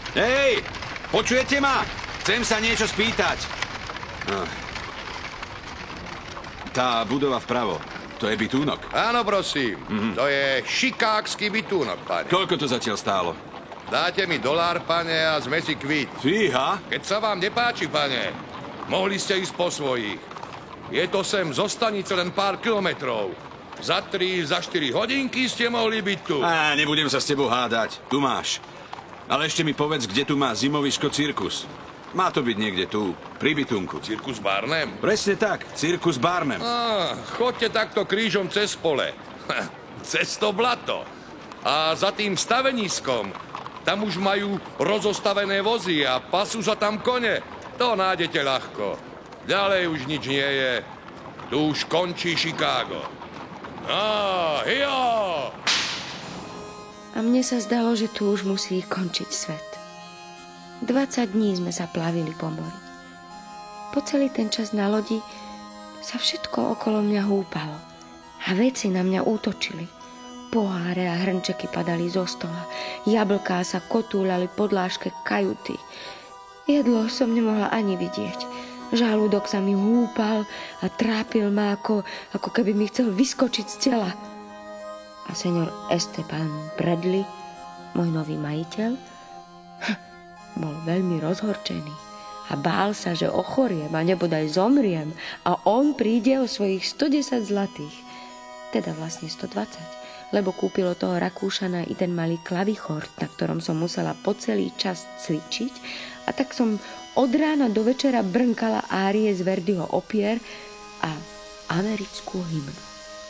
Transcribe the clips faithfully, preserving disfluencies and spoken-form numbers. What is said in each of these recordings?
Hej, počujete ma? Chcem sa niečo spýtať. No. Tá budova vpravo, to je bytúnok? Áno, prosím. Mm-hmm. To je šikáksky bytúnok, pane. Koľko to zatiaľ stálo? Dáte mi dolár, pane, a sme si kvít. Fíha? Keď sa vám nepáči, pane, mohli ste ísť po svojich. Je to sem zo stanice len pár kilometrov. Za tri, za štyri hodinky ste mohli byť tu. Á, nebudem sa s tebou hádať. Tu máš. Ale ešte mi povedz, kde tu má zimovisko Cirkus. Má to byť niekde tu, pri bytunku. Cirkus Barnum? Presne tak, Cirkus Barnum. Á, chodte takto krížom cez pole. Cez to blato. A za tým staveniskom, tam už majú rozostavené vozy a pasú sa tam kone. To nájdete ľahko. Ďalej už nič nie je. Tu už končí Chicago. Á, hijo! A mne sa zdalo, že tu už musí končiť svet. dvadsať dní sme sa plavili po mori. Po celý ten čas na lodi sa všetko okolo mňa húpalo a veci na mňa útočili. Poháre a hrnčeky padali zo stola, jablká sa kotúľali pod láške kajuty. Jedlo som nemohla ani vidieť. Žalúdok sa mi húpal a trápil ma, ako, ako keby mi chcel vyskočiť z tela. A senior Esteban Bradley, môj nový majiteľ, bol veľmi rozhorčený a bál sa, že ochoriem a nebodaj zomriem a on príde o svojich stodesať zlatých, teda vlastne stodvadsať, lebo kúpilo toho Rakúšana i ten malý klavichord, na ktorom som musela po celý čas cvičiť, a tak som od rána do večera brnkala árie z Verdiho opier a americkú hymnu.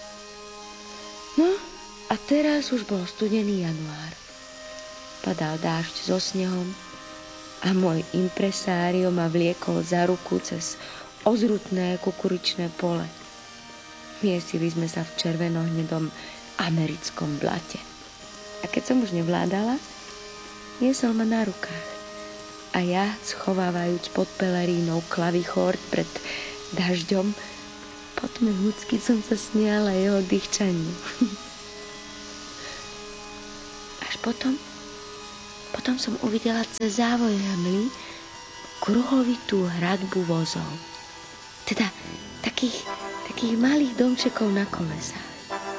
No a teraz už bol studený január. Padal dážď so snehom a môj impresário ma vliekol za ruku cez ozrutné kukuričné pole. Miestili sme sa v červenohnedom americkom blate. A keď som už nevládala, niesol ma na rukách. A ja, schovávajúc pod pelerínou klavichord pred dažďom, potom ľudsky som sa smiala jeho dýchčaniu. Až potom, potom som uvidela cez závoj hmly kruhovitú hradbu vozov. Teda takých, takých malých domčekov na kolesách.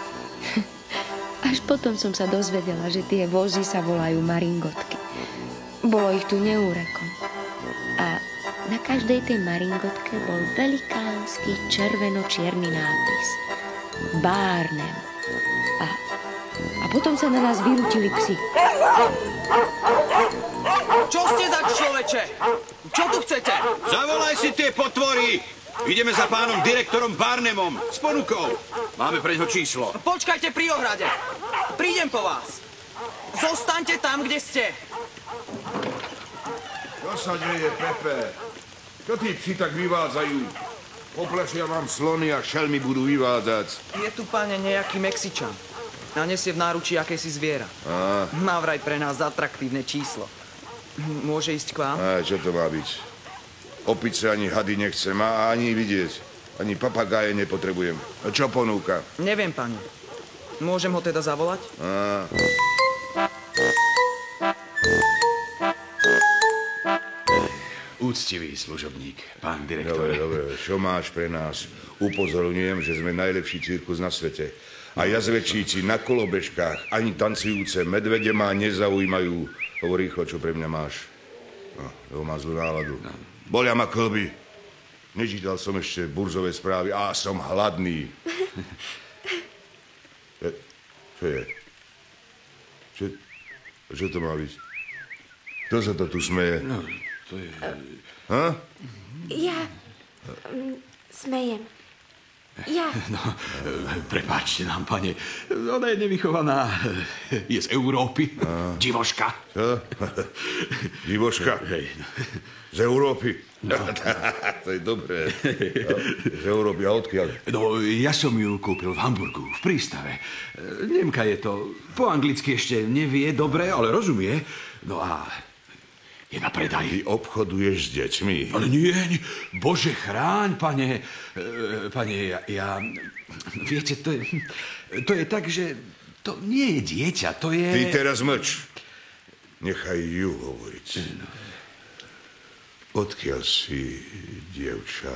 Až potom som sa dozvedela, že tie vozy sa volajú maringotky. Bolo ich tu neúrekom. A na každej tej maringotke bol velikánsky červeno-čierny nápis. Barnum. A, a potom sa na nás vylútili psi. Čo ste za človeče? Čo tu chcete? Zavolaj si tie potvory! Ideme za pánom direktorom Barnumom s ponukou. Máme pre ňo číslo. Počkajte pri ohrade. Prídem po vás. Zostaňte tam, kde ste. Čo sa deje, Pepe? Čo tí psi tak vyvádzajú? Poplešia vám slony a šelmy budú vyvádzať. Je tu, pane, nejaký Mexičan. A nesie v náručí akési zviera. Á. Má vraj pre nás atraktívne číslo. Môže ísť k vám? Á, čo to má byť? Opice ani hady nechcem a ani vidieť. Ani papagáje nepotrebujem. A čo ponúka? Neviem, pane. Môžem ho teda zavolať? Á. Úctivý služobník, pán direktor. Dobre, dobre. Čo máš pre nás? Upozorňujem, že sme najlepší cirkus na svete. A jazvečíci na kolobežkách, ani tancujúce medvede ma nezaujímajú. Hovor rýchlo, čo pre mňa máš. No, lebo má zlú náladu. No. Bolia ma klby. Nečítal som ešte burzové správy a som hladný. Je, čo je? Čo, čo to má byť? Kto sa to tu smeje? No, to je... Ha? Ja... Um, smejem. Ja... No, prepáčte nám, pane. Ona je nevychovaná. Je z Európy. A... Divoška. Čo? Divoška? Hej. Z Európy? No. To je dobré. No, z Európy. A odkiaľ? No, ja som ju kúpil v Hamburgu, v prístave. Nemka je to. Po anglicky ešte nevie dobre, ale rozumie. No a... je na predaj. Ty obchoduješ s deťmi? Ale nie, nie. Bože chráň, pane. Pane, ja, ja... Viete, to je... To je tak, že... To nie je dieťa, to je... Ty teraz mlč. Nechaj ju hovoriť. Odkiaľ si, dievča?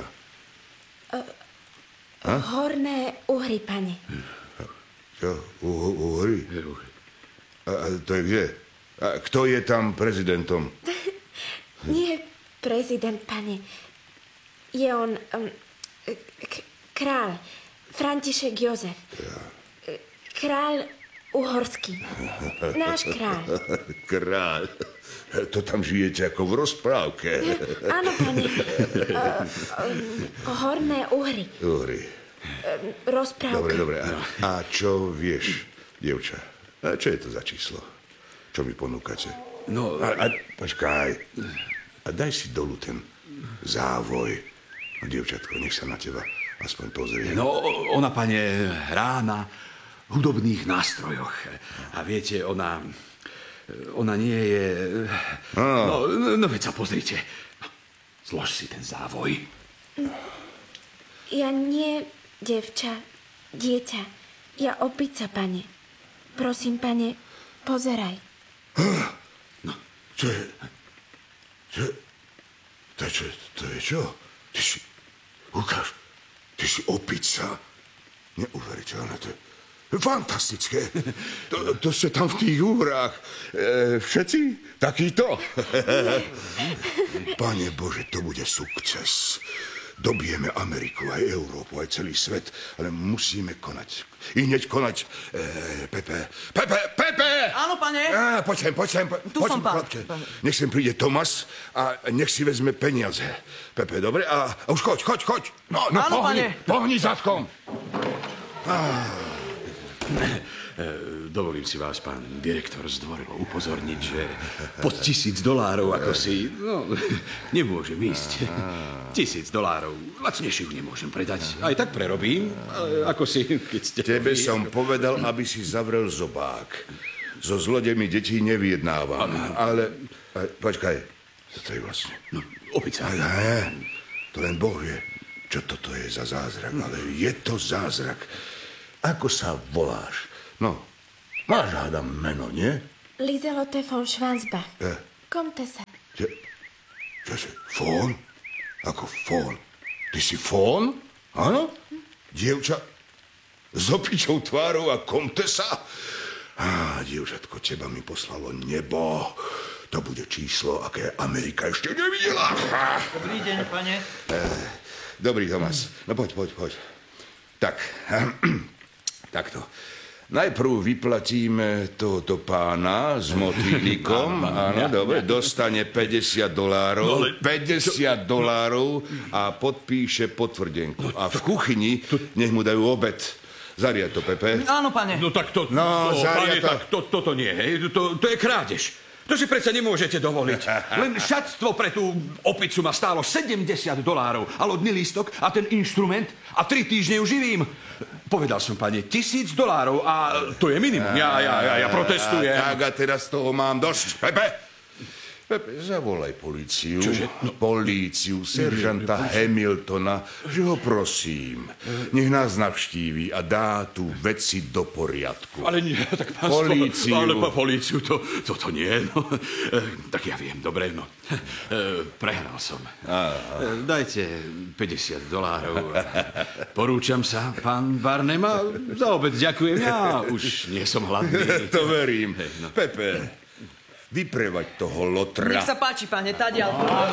Uh, Horné Uhry, pane. Čo? U- Uhry? A, a to je kde? A kto je tam prezidentom? Nie prezident, pane. Je on um, k- král. František Jozef. Ja. Král uhorský. Náš král. Kráľ. To tam žijete ako v rozprávke. Áno, pane. Uh, um, horné Uhry. Uhry. Um, rozprávka. Dobre, dobre. A, a čo vieš, dievča? A čo je to za číslo? Čo mi ponúkate? No... A, a počkaj. A daj si dolu ten závoj. No, dievčatko, nech sa na teba aspoň pozrie. No, ona, pane, hrá na hudobných nástrojoch. A viete, ona... Ona nie je... No, no veď sa pozrite. Zlož si ten závoj. Ja nie, devča, dieťa. Ja opica, pane. Prosím, pane, pozeraj. No, čo je... Čo je... To je čo? To je čo? Ty si... Ukáž, ty si opica. Neuveriteľné, to je... Fantastické. To, to ste tam v tých úhrách. E, všetci? Takýto? Pane Bože, to bude sukces. Dobijeme Ameriku, aj Európu, aj celý svet, ale musíme konať. I hneď konať. E, Pepe. Pepe, Pepe! Áno, pane. Á, poď sem, poď sem. Po, Tu poď som, sem, pán. chlapče. Nech sem príde Tomas a nech si vezme peniaze. Pepe, dobre? A, a už choď, choď, choď. No, no, Áno, pohni, pane. pohni zadkom. Dovolím si vás, pán direktor, zdvorilo upozorniť, že pod tisíc dolárov ako si... No, nemôžem ísť. Tisíc dolárov. Lacnejšie už nemôžem predať. Aj tak prerobím, ale ako si... Keď ste Tebe vy- som povedal, aby si zavrel zobák. So zlodejmi detí nevyjednávam. Ale, ale počkaj, čo to je vlastne? No, opica. Ne, to len Boh vie, čo toto je za zázrak. Ale je to zázrak. Ako sa voláš? No, máš hádam meno, nie? Liselotte von Schwansbach. Eh. Komtesa. Čo, čože, fón? Ako fón? Ty si fón? Áno? Dievča s opičou tvárou a komtesa? Á, dievčatko, teba mi poslalo nebo. To bude číslo, aké Amerika ešte nevidela. Dobrý deň, pane. Dobrý, Tomas. No poď, poď, poď. Tak, takto. Najprv vyplatíme tohoto pána s motýlikom. Áno, dobre, dostane päťdesiat dolárov. päťdesiat dolárov a podpíše potvrdenku. A v kuchyni nech mu dajú obed. Zariad to, Pepe. Áno, pane. No tak to... No, no zariad pane, to. tak to, toto nie, hej. To, to je krádež. To si predsa nemôžete dovoliť. Len šatstvo pre tú opicu ma stálo sedemdesiat dolárov. A lodný lístok a ten inštrument a tri týždne ju živím. Povedal som, pane, tisíc dolárov a to je minimum. Ja, ja, ja, ja protestujem. Tak a teraz toho mám dosť. Pepe! Pepe, zavolaj políciu. Čože? No. Políciu, seržanta Hamiltona, že ho prosím. Nech nás navštíví a dá tú veci do poriadku. Ale nie, tak pán Políciu. Ale po políciu, to, to, to nie, no. E, tak ja viem, dobre, no. E, prehral som. E, dajte päťdesiat dolárov. Porúčam sa, pán Barnem, a za obed ďakujem. Ja už nie som hladný. To verím. Hej, no. Pepe, vyprevať toho lotra. Nech sa páči, pane, tadiaľ.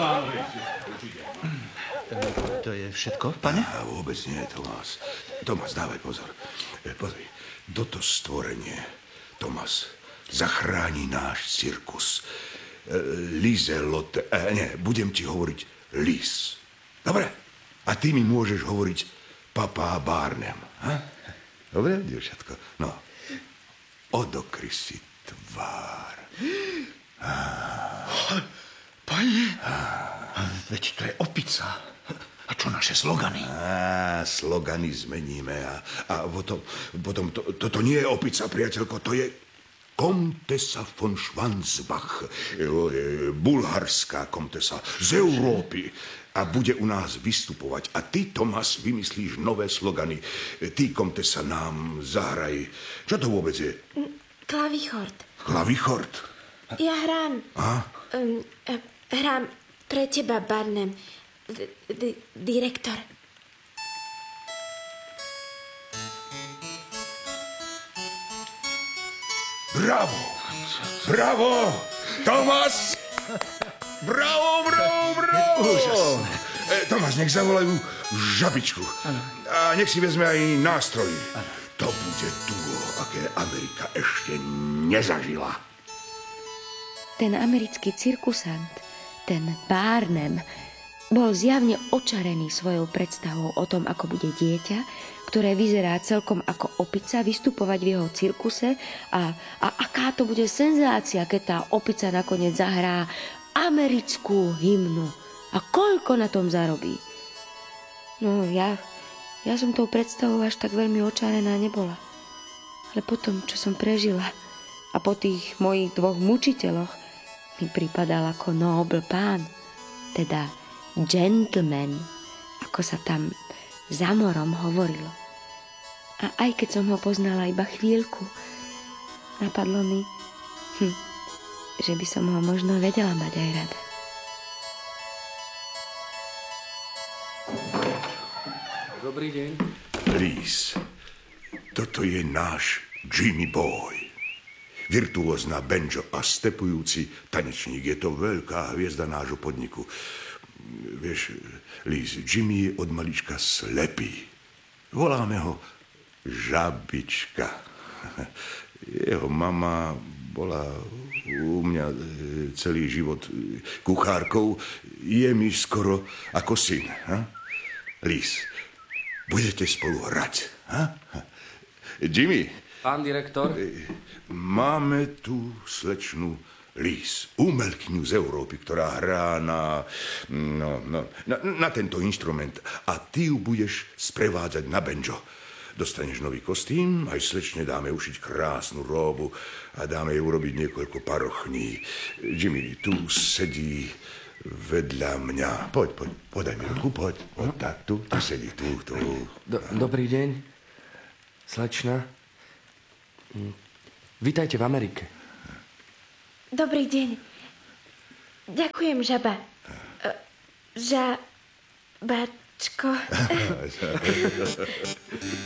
To je všetko, pane? A vôbec nie, Tomás. Tomás, dávaj pozor. E, Pozri, toto stvorenie, Tomás, zachráni náš cirkus. E, Liselotte, e, nie, budem ti hovoriť Lis. Dobre? A ty mi môžeš hovoriť Papa Barnum. Ha? Dobre, dievčatko? No, odokry si tvár. Pane, veď to je opica. A čo naše slogany? Á, slogany zmeníme a, a potom, potom to, toto nie je opica, priateľko, to je komtesa von Schwansbach, e, e, bulharská komtesa z Európy a bude u nás vystupovať. A ty, Tomas, vymyslíš nové slogany. E, Ty, komtesa, nám zahraj. Čo to vôbec je? Klavichord. Klavichord. Ja hrám. A? Um, uh, hrám pre teba, Barnum. D- d- direktor. Bravo! Bravo! Tomas! Bravo, bravo, bravo! Úžasné. E, Tomas, nech zavolajú žabičku. A nech si vezme aj nástroj. To bude duo, aké Amerika ešte nezažila. Ten americký cirkusant, ten Barnum, bol zjavne očarený svojou predstavou o tom, ako bude dieťa, ktoré vyzerá celkom ako opica, vystupovať v jeho cirkuse a, a aká to bude senzácia, keď tá opica nakoniec zahrá americkú hymnu. A koľko na tom zarobí? No ja, ja som tou predstavou až tak veľmi očarená nebola. Ale potom, čo som prežila a po tých mojich dvoch mučiteľoch, mi pripadal ako nobel pán, teda gentleman, ako sa tam za morom hovorilo. A aj keď som ho poznala iba chvíľku, napadlo mi, hm, že by som ho možno vedela mať aj rada. Dobrý deň. Lís, toto je náš Jimmy Boy. Virtuózna banjo a stepujúci tanečník. Je to veľká hviezda nášho podniku. Vieš, Lís, Jimmy je od malička slepý. Voláme ho Žabička. Jeho mama bola u mňa celý život kuchárkou. Je mi skoro ako syn. Ha? Lís, budete spolu hrať. Ha? Jimmy. Pán direktor. Máme tu slečnu Lís, umelkyňu z Európy, ktorá hrá na, no, no, na, na tento inštrument. A ty ju budeš sprevádzať na banjo. Dostaneš nový kostým, aj slečne dáme ušiť krásnu róbu a dáme jej urobiť niekoľko parochní. Jimmy, tu sedí vedľa mňa. Poď, poď, podaj mi ruku, poď. Poď, tak, tu, tu sedí, tu, tu. Do, dobrý deň, slečna. Vítajte v Amerike. Dobrý deň. Ďakujem, žaba. Uh, žabačko.